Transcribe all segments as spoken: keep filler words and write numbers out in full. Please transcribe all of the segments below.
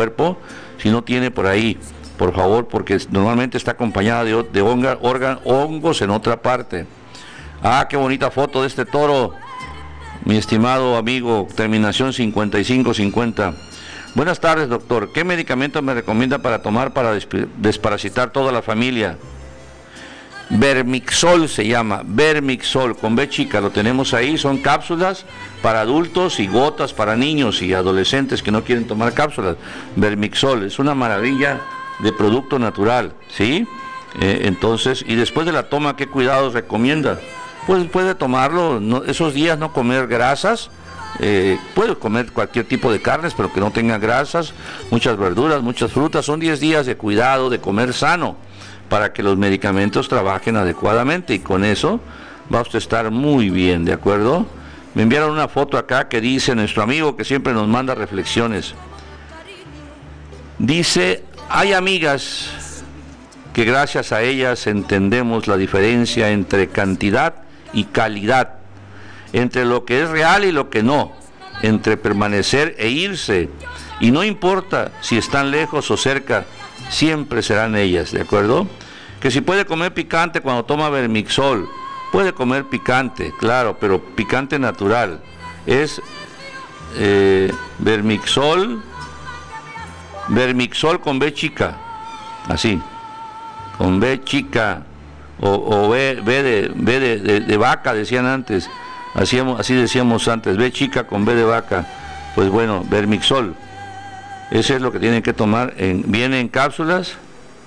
cuerpo, si no tiene por ahí, por favor, porque normalmente está acompañada de, de honga, organ, hongos en otra parte. Ah, qué bonita foto de este toro, mi estimado amigo, terminación cincuenta y cinco cincuenta. Buenas tardes, doctor. ¿Qué medicamento me recomienda para tomar para desparasitar toda la familia? Vermixol se llama, Vermixol, con B chica, lo tenemos ahí, son cápsulas para adultos y gotas para niños y adolescentes que no quieren tomar cápsulas. Vermixol, es una maravilla de producto natural, ¿sí? Eh, entonces, y después de la toma, ¿qué cuidados recomienda? Pues puede tomarlo, no, esos días no comer grasas, eh, puede comer cualquier tipo de carnes, pero que no tenga grasas, muchas verduras, muchas frutas, son diez días de cuidado, de comer sano, para que los medicamentos trabajen adecuadamente, y con eso va usted a estar muy bien, ¿de acuerdo? Me enviaron una foto acá que dice nuestro amigo que siempre nos manda reflexiones. Dice, hay amigas que gracias a ellas entendemos la diferencia entre cantidad y calidad, entre lo que es real y lo que no, entre permanecer e irse, y no importa si están lejos o cerca, siempre serán ellas, ¿de acuerdo? Que si puede comer picante cuando toma Vermixol, puede comer picante, claro, pero picante natural. Es eh, Vermixol, Vermixol con B chica, así, con B chica, o, o B, B, de, B de, de, de vaca, decían antes, Hacíamos, así decíamos antes, B chica con B de vaca. Pues bueno, Vermixol, ese es lo que tienen que tomar. En, viene en cápsulas,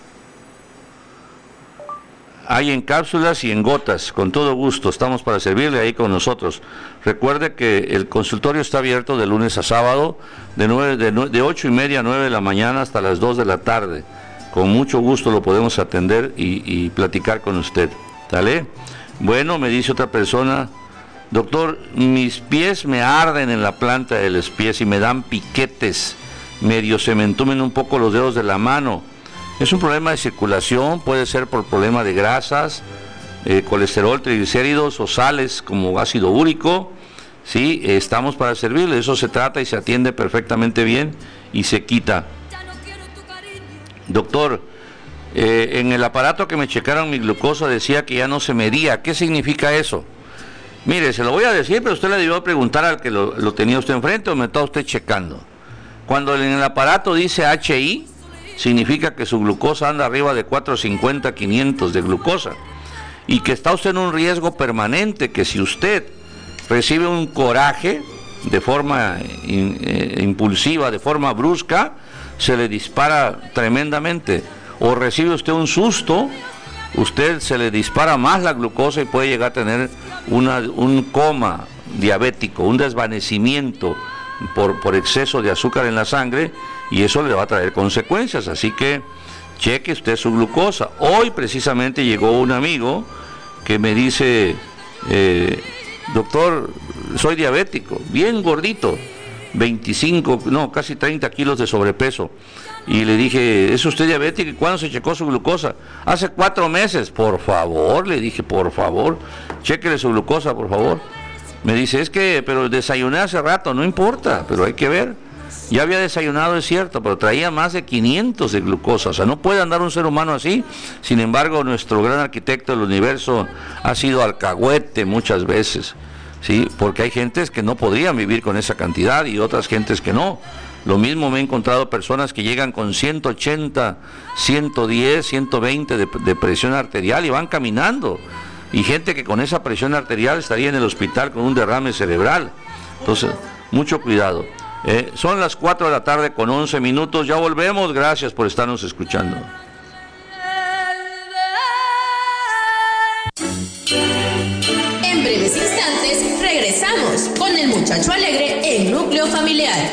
hay en cápsulas y en gotas, con todo gusto, estamos para servirle ahí con nosotros. Recuerde que el consultorio está abierto de lunes a sábado, de, nueve, de, de ocho y media a nueve de la mañana hasta las dos de la tarde. Con mucho gusto lo podemos atender y, y platicar con usted, ¿vale? Bueno, me dice otra persona, doctor, mis pies me arden en la planta de los pies y me dan piquetes, medio se me entumen un poco los dedos de la mano. Es un problema de circulación, puede ser por problema de grasas, eh, colesterol, triglicéridos o sales como ácido úrico. Sí, eh, estamos para servirle, eso se trata y se atiende perfectamente bien y se quita. Doctor, eh, en el aparato que me checaron mi glucosa decía que ya no se medía. ¿Qué significa eso? Mire, se lo voy a decir, pero usted le debió preguntar al que lo, lo tenía usted enfrente o me está usted checando. Cuando en el aparato dice H I, significa que su glucosa anda arriba de cuatrocientos cincuenta, quinientos de glucosa, y que está usted en un riesgo permanente, que si usted recibe un coraje de forma in, eh, impulsiva, de forma brusca, se le dispara tremendamente, o recibe usted un susto, usted se le dispara más la glucosa y puede llegar a tener una, un coma diabético, un desvanecimiento por, por exceso de azúcar en la sangre, y eso le va a traer consecuencias. Así que cheque usted su glucosa. Hoy precisamente llegó un amigo que me dice, eh, doctor, soy diabético, bien gordito, veinticinco, no, casi treinta kilos de sobrepeso. Y le dije, ¿es usted diabético? ¿Y cuándo se checó su glucosa? Hace cuatro meses. Por favor, le dije, por favor, chéquele su glucosa, por favor. Me dice, es que, pero desayuné hace rato, no importa, pero hay que ver. Ya había desayunado, es cierto, pero traía más de quinientos de glucosa. O sea, no puede andar un ser humano así. Sin embargo, nuestro gran arquitecto del universo ha sido alcahuete muchas veces, ¿sí? Porque hay gentes que no podrían vivir con esa cantidad y otras gentes que no. Lo mismo me he encontrado personas que llegan con ciento ochenta, ciento diez, ciento veinte de, de presión arterial y van caminando. Y gente que con esa presión arterial estaría en el hospital con un derrame cerebral. Entonces, mucho cuidado. Eh, son las cuatro de la tarde con once minutos. Ya volvemos. Gracias por estarnos escuchando. En breves instantes regresamos con el muchacho alegre en Núcleo Familiar.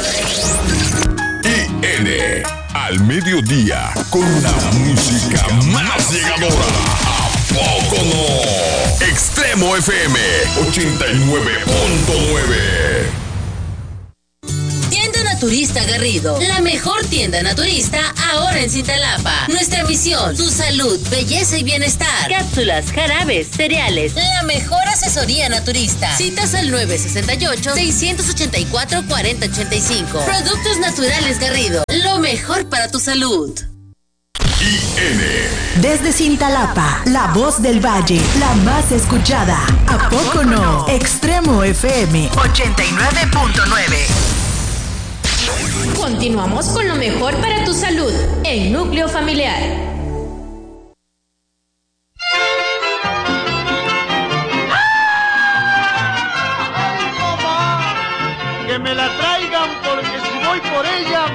I N al mediodía con la música más llegadora. ¿A poco no? Extremo F M ochenta y nueve punto nueve. Naturista Garrido, la mejor tienda naturista ahora en Cintalapa. Nuestra misión, tu salud, belleza y bienestar. Cápsulas, jarabes, cereales, la mejor asesoría naturista. Citas al nueve sesenta y ocho, seiscientos ochenta y cuatro, cuarenta ochenta y cinco. Productos Naturales Garrido, lo mejor para tu salud. I N. Desde Cintalapa, la voz del valle, la más escuchada. ¿A poco no? Extremo F M ochenta y nueve punto nueve. Continuamos con lo mejor para tu salud en Núcleo Familiar. Que me la traigan porque si voy por ella